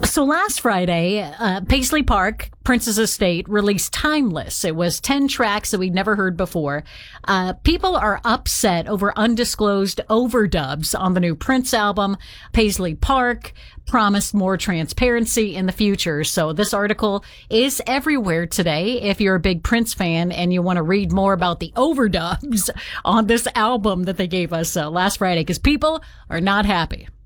So last Friday, Paisley Park, Prince's Estate, released Timeless. It was 10 tracks that we'd never heard before. People are upset over undisclosed overdubs on the new Prince album. Paisley Park promised more transparency in the future. So this article is everywhere today. If you're a big Prince fan and you want to read more about the overdubs on this album that they gave us last Friday, because people are not happy.